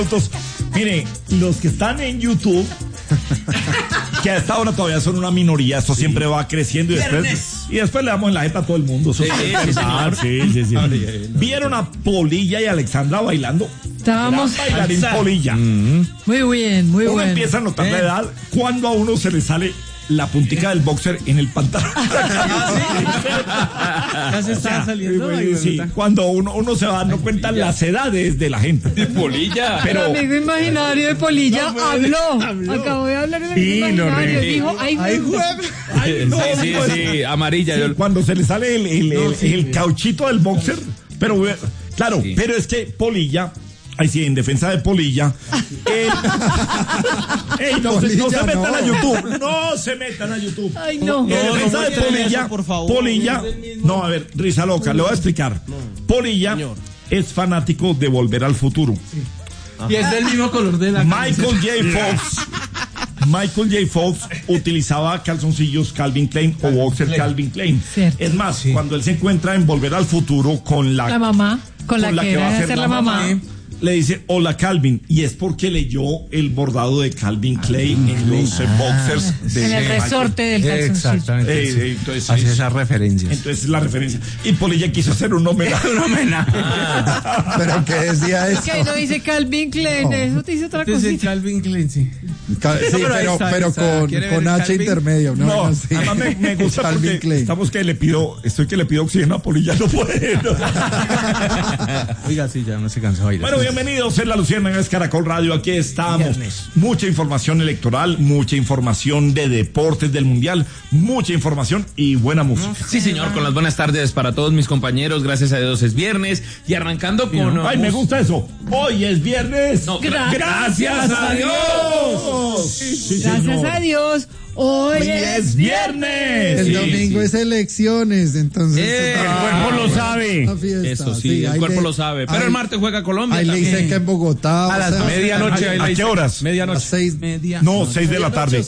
Mire, los que están en YouTube, que a esta hora todavía son una minoría, esto siempre va creciendo y después le damos en la jeta a todo el mundo. Sí. ¿Vieron a Polilla y Alexandra bailando? Estábamos bailarín Polilla. Muy bien, muy uno bueno. empieza a notar la edad cuando a uno se le sale la puntica del boxer en el pantalón. Ya se está saliendo. Sí, cuando uno se va dando cuenta las edades de la gente. De Polilla. El amigo imaginario de Polilla habló. Acabo de hablar el amigo imaginario. Dijo, ay, Sí, amarilla. Sí, cuando se le sale el cauchito del boxer. Pero claro, sí. Pero es que Polilla, ahí sí, en defensa de Polilla, no se metan a YouTube. No se metan a YouTube. Ay, no. En defensa de Polilla, eso, por favor. Polilla, no, a ver, risa loca, le voy a explicar. Polilla es fanático de Volver al Futuro. Sí. Y es del mismo color de la Michael J. Fox utilizaba calzoncillos Calvin Klein o boxer Calvin Klein. Cierto. Es más, cuando él se encuentra en Volver al Futuro con la mamá, con la que va a ser la mamá, le dice hola Calvin, y es porque leyó el bordado de Calvin Klein en los boxers en el resorte del calzoncillo. Exactamente. Entonces hace esas referencias. Entonces la referencia. Y Polilla quiso hacer un homenaje. Pero ¿qué decía eso? Que no dice Calvin Klein, eso te dice otra cosita. Dice Calvin Klein, sí. Pero con H intermedio, ¿no? No, además me gusta Calvin porque Klein. estamos que le pido oxígeno a Polilla, no puede. Oiga, sí, ya no se cansó de bailar. Bueno, bienvenidos en La Luciérnaga, es Caracol Radio, aquí estamos. Mucha información electoral, mucha información de deportes del Mundial, mucha información y buena música. Sí, señor, con las buenas tardes para todos mis compañeros, gracias a Dios es viernes y arrancando con... Ay, me gusta eso, hoy es viernes. No, gracias a Dios. Sí, gracias a Dios. Hoy es viernes. El domingo es elecciones, entonces el cuerpo lo sabe. Eso sí, el cuerpo lo sabe. Pero el martes juega Colombia. Ahí le dicen que en Bogotá. A las medianoche. ¿A qué horas? Medianoche. A 6 de la tarde.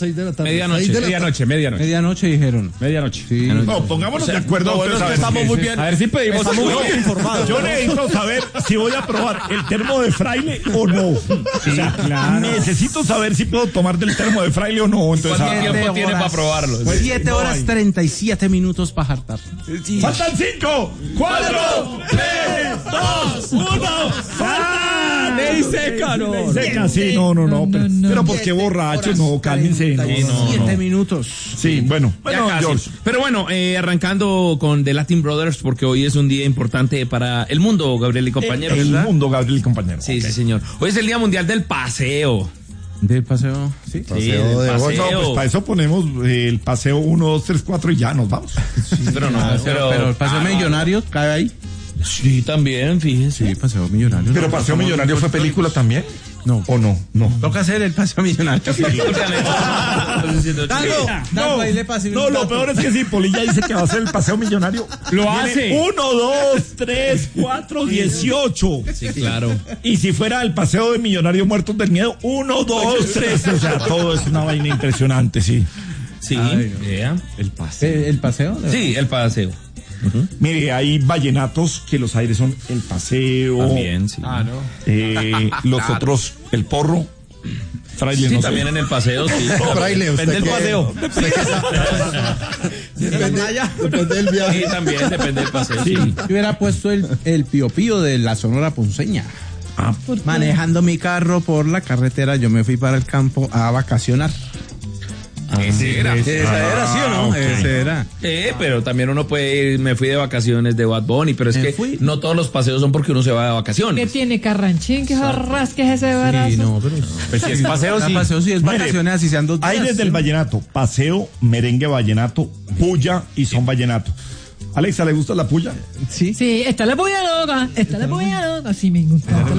Medianoche dijeron. Medianoche. Sí. No, pongámonos de acuerdo. Estamos muy bien. A ver si pedimos. Estamos muy bien informados. Yo necesito saber si voy a probar el termo de fraile o no. Sí, claro. Necesito saber si puedo tomar del termo de fraile o no. Entonces, ¿cuánto tiempo tiene para probarlo? 7 horas 37 minutos para jartar. Faltan 5, 4, 3, 2, 1. ¡Faltan! Ley seca, no. Ley seca, sí, no. Pero ¿por qué borracho? No, cálmense. 7 minutos. Sí, bueno, George. Pero bueno, arrancando con The Latin Brothers, porque hoy es un día importante para el mundo, Gabriel y compañeros. El mundo, Gabriel y compañeros. Sí, señor. Hoy es el Día Mundial del Paseo. ¿Del paseo? Sí. Paseo de paseo. No, pues para eso ponemos el paseo 1, 2, 3, 4 y ya nos vamos. Sí, pero el paseo millonario cae ahí. Sí, también, fíjense. Sí, paseo millonario. Pero paseo millonario fue película también. No. ¿O no? Toca hacer el paseo millonario. No, lo peor es que si Polilla dice que va a hacer el paseo millonario, lo hace. 1, 2, 3, 4, 18. Sí, claro. Y si fuera el paseo de millonarios muertos del miedo, 1, 2, 3. O sea, todo es una vaina impresionante, sí. Sí, el paseo. ¿El paseo? Sí, el paseo. Mire, hay vallenatos que los aires son el paseo. También, sí. Los otros, el porro. Fraile, sí, no también sé. en el paseo, sí. Fraile, depende del paseo. Depende del viaje. Sí, también depende del paseo. Sí. Yo hubiera puesto el Pío Pío de la Sonora Ponceña. Manejando mi carro por la carretera, yo me fui para el campo a vacacionar. Ese era, ¿sí o no? Okay. Ese era. Pero también uno puede ir, me fui de vacaciones de Bad Bunny, pero es que no todos los paseos son porque uno se va de vacaciones. ¿Qué tiene Carranchín? ¿Qué rasque es ese brazo? Sí, no, pero pues si es paseo, sí. Paseo sí es vacaciones, así sean 2 días. Hay desde el vallenato, paseo, merengue vallenato, puya y son vallenato. Alexa, ¿le gusta la puya? Sí, está la puya loca, Sí, me gusta.